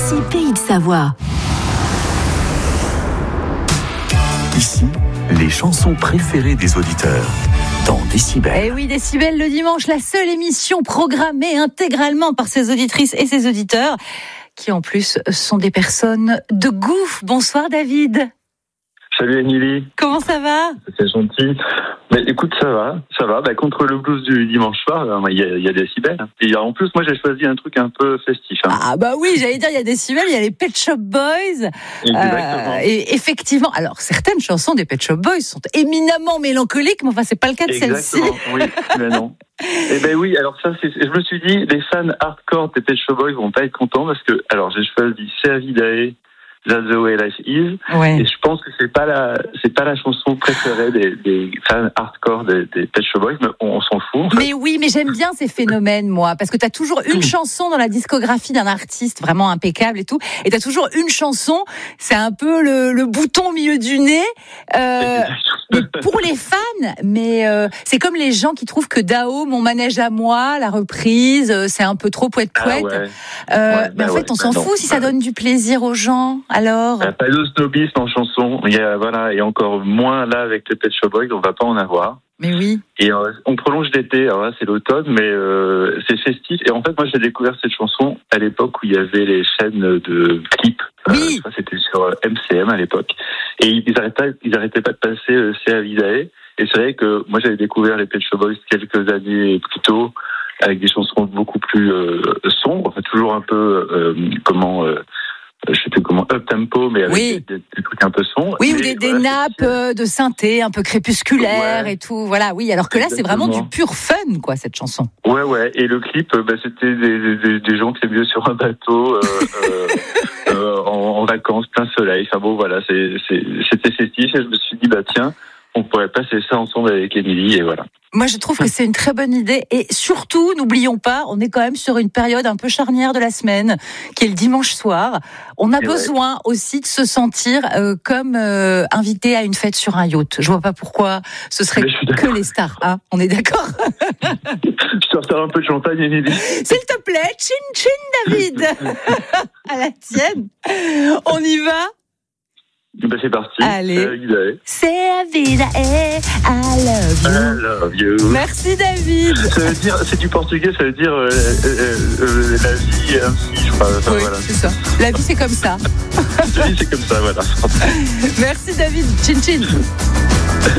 RMC Pays de Savoie. Ici, les chansons préférées des auditeurs dans Décibel. Et oui, Décibel le dimanche, la seule émission programmée intégralement par ses auditrices et ses auditeurs, qui en plus sont des personnes de goût. Bonsoir David. Salut Émilie. Comment ça va ? C'est gentil. Mais écoute, ça va. Contre le blues du dimanche soir, il y a Décibel. Et en plus, moi, j'ai choisi un truc un peu festif. Ah bah oui, j'allais dire, il y a Décibel, il y a les Pet Shop Boys. Exactement. Et effectivement, alors certaines chansons des Pet Shop Boys sont éminemment mélancoliques, mais enfin, c'est pas le cas de celle-ci. Exactement, oui, mais non. Eh ben oui, alors ça, je me suis dit, les fans hardcore des Pet Shop Boys vont pas être contents parce que, alors, j'ai choisi C'est Vidae, That's the way life is. Ouais. Et je pense que c'est pas la chanson préférée des fans hardcore des Pet Shop Boys, mais on s'en fout. En fait. Mais oui, mais j'aime bien ces phénomènes, moi, parce que t'as toujours une chanson dans la discographie d'un artiste vraiment impeccable et tout, et t'as toujours une chanson, c'est un peu le bouton au milieu du nez, mais pour les fans, mais c'est comme les gens qui trouvent que Dao, Mon manège à moi, la reprise, c'est un peu trop poète-poète. Mais en fait, on s'en fout si ça donne du plaisir aux gens. Alors, pas de snobisme en chanson. Il y a, et encore moins là avec les Pet Shop Boys, on va pas en avoir. Mais oui. Et on prolonge l'été. Alors là, c'est l'automne, mais c'est festif. Et en fait, moi, j'ai découvert cette chanson à l'époque où il y avait les chaînes de clips. Oui. Ça, c'était sur MCM à l'époque. Et ils arrêtaient pas de passer C'est Vidae. Et c'est vrai que moi, j'avais découvert les Pet Shop Boys quelques années plus tôt, avec des chansons beaucoup plus sombres, enfin, toujours un peu je sais plus comment, up tempo, mais avec des trucs un peu sombres. Oui, ou des nappes de synthé un peu crépusculaires et tout. Voilà, oui. Alors que là, c'est vraiment du pur fun, quoi, cette chanson. Ouais. Et le clip, c'était des gens qui étaient mieux sur un bateau, en vacances, plein soleil. Enfin bon, voilà, c'était festif. Et je me suis dit, tiens, on pourrait passer ça ensemble avec Émilie, et voilà. Moi, je trouve que c'est une très bonne idée. Et surtout, n'oublions pas, on est quand même sur une période un peu charnière de la semaine, qui est le dimanche soir. On a besoin aussi de se sentir comme invité à une fête sur un yacht. Je vois pas pourquoi ce serait que les stars. Hein, on est d'accord? Je te ressors un peu de champagne, Émilie. S'il te plaît, chin David. À la tienne. On y va? C'est parti. Allez. C'est la vida, I love you. Merci David. Ça veut dire, c'est du portugais, ça veut dire la vie est ainsi, je crois. Oui, voilà. C'est ça. La vie c'est comme ça. La vie c'est comme ça, voilà. Merci David. Chin.